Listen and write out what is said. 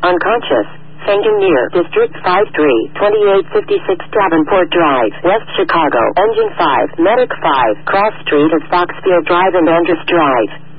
Unconscious. Fainting near District 53, 2856 Davenport Drive, West Chicago. Engine 5, Medic 5, Cross Street at Foxfield Drive and Andrus Drive.